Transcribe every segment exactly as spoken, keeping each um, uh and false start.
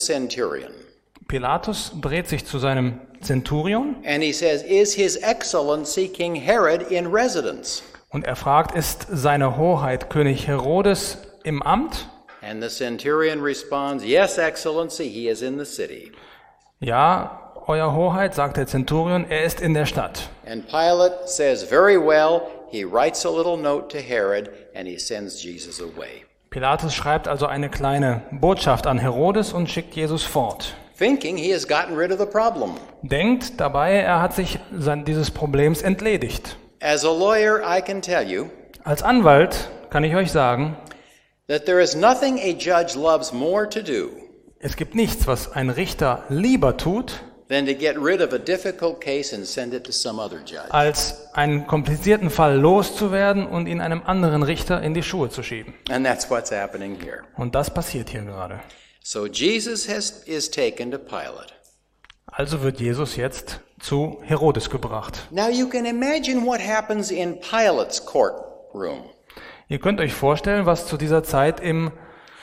centurion. Pilatus dreht sich zu seinem Zenturion And he says, "Is His Excellency King Herod in residence?" und er fragt, ist seine Hoheit König Herodes im Amt? And the centurion responds, "Yes, Excellency, he is in the city." Ja, Euer Hoheit, sagt der Zenturion, er ist in der Stadt. And Pilate says, "Very well." He writes a little note to Herod and he sends Jesus away. Pilatus schreibt also eine kleine Botschaft an Herodes und schickt Jesus fort. Thinking he has gotten rid of the problem. Denkt dabei, er hat sich sein, dieses Problems entledigt. As a lawyer, I can tell you Als Anwalt kann ich euch sagen, that there is nothing a judge loves more to do es gibt nichts, was ein Richter lieber tut, than to get rid of a difficult case and send it to some other judge. als einen komplizierten Fall loszuwerden und ihn einem anderen Richter in die Schuhe zu schieben. And that's what's happening here. Und das passiert hier gerade. So Jesus has, is taken to Pilate. Also wird Jesus jetzt zu Herodes gebracht. Now you can imagine what happens in Pilate's courtroom. Ihr könnt euch vorstellen, was zu dieser Zeit im,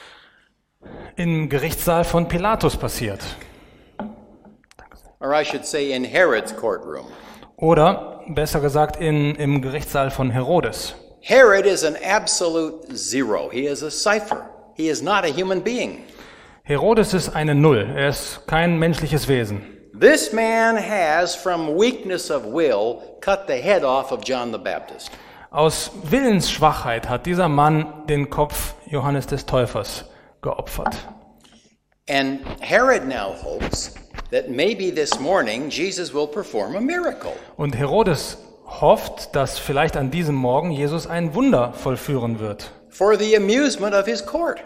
im Gerichtssaal von Pilatus passiert. Or I should say in Herod's courtroom. Oder, besser gesagt, in, im Gerichtssaal von Herodes. Herod is an absolute zero. He is a cipher. He is not a human being. Herodes ist eine Null. Er ist kein menschliches Wesen. This man has, from weakness of will, cut the head off of John the Baptist. Aus Willensschwachheit hat dieser Mann den Kopf Johannes des Täufers geopfert. And Herod now hopes that maybe this morning Jesus will perform a miracle. Und Herodes hofft, dass vielleicht an diesem Morgen Jesus ein Wunder vollführen wird. For the amusement of his court.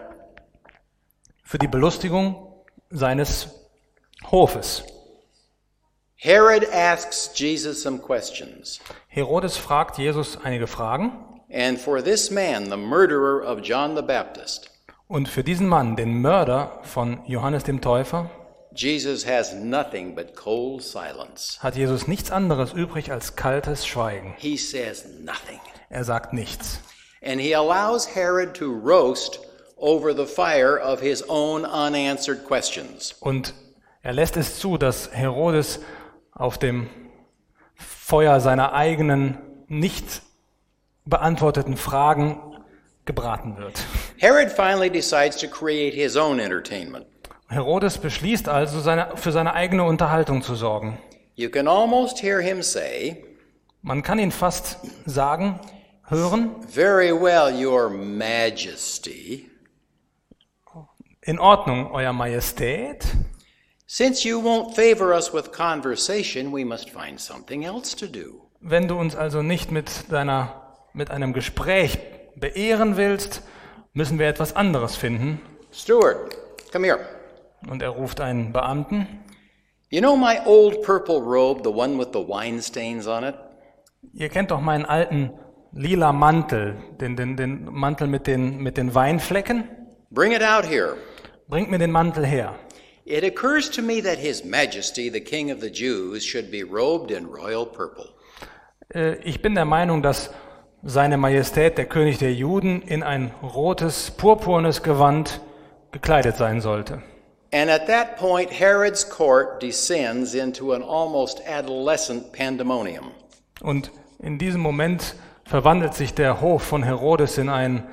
Für die Belustigung seines Hofes. Herod asks Jesus some questions. Herodes fragt Jesus einige Fragen. And for this man, the murderer of John the Baptist, Und für diesen Mann, den Mörder von Johannes dem Täufer, Jesus has nothing but cold silence. hat Jesus nichts anderes übrig als kaltes Schweigen. He says nothing. Er sagt nichts. And he allows Herod to roast over the fire of his own unanswered questions. Und er lässt es zu, dass Herodes auf dem Feuer seiner eigenen, nicht beantworteten Fragen gebraten wird. Herod finally decides to create his own entertainment. Herodes beschließt also, seine, für seine eigene Unterhaltung zu sorgen. You can almost hear him say, Man kann ihn fast sagen, hören, "Very well, Your Majesty. in Ordnung, Euer Majestät. Since you won't favor us with conversation, we must find something else to do." Wenn du uns also nicht mit, deiner, mit einem Gespräch beehren willst, müssen wir etwas anderes finden. Steward, come here. Und er ruft einen Beamten. You know my old purple robe, the one with the wine stains on it? Ihr kennt doch meinen alten lila Mantel, den, den, den Mantel mit den, mit den Weinflecken. Bring it out here. Bringt mir den Mantel her. It occurs to me that His Majesty, the King of the Jews, should be robed in royal purple. Äh, ich bin der Meinung, dass seine Majestät, der König der Juden, in ein rotes, purpurnes Gewand gekleidet sein sollte. And at that point, Herod's court descends into an almost adolescent pandemonium. Und in diesem Moment verwandelt sich der Hof von Herodes in, ein,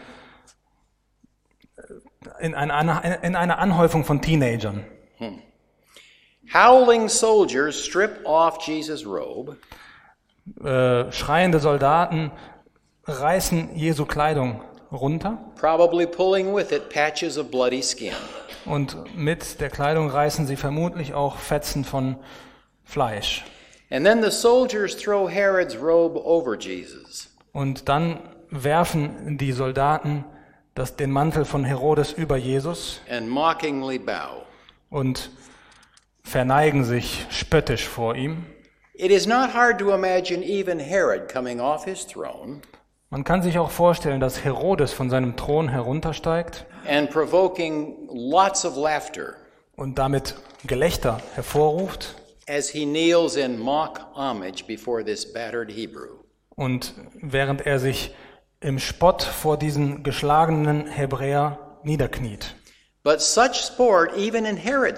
in, eine, in eine Anhäufung von Teenagern. Hmm. Howling soldiers strip off Jesus' robe. Äh, schreiende Soldaten reißen Jesu Kleidung runter. Probably pulling with it patches of bloody skin. Und mit der Kleidung reißen sie vermutlich auch Fetzen von Fleisch. And then the soldiers throw Herod's robe over Jesus. Und dann werfen die Soldaten das, den Mantel von Herodes über Jesus And mockingly bow. und verneigen sich spöttisch vor ihm. It is not hard to imagine even Herod coming off his throne Man kann sich auch vorstellen, dass Herodes von seinem Thron heruntersteigt and provoking lots of laughter und damit Gelächter hervorruft as he kneels in mock homage before this battered Hebrew. und während er sich im Spott vor diesen geschlagenen Hebräer niederkniet. But But such sport, even in Herod's